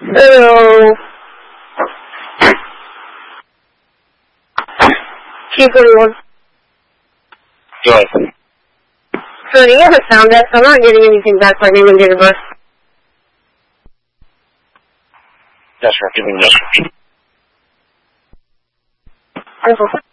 Hello. Q41. Good. So you haven't found that, so I'm not getting anything back by name and date of birth. Yes, sir. Giving yes. Wonderful.